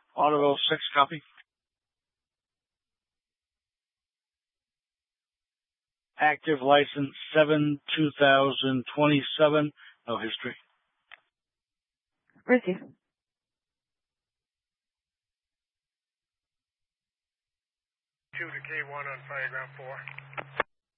Audubon 6, copy. Active license 7/2027, no history. Receive. 2 to K1 on Fireground 4.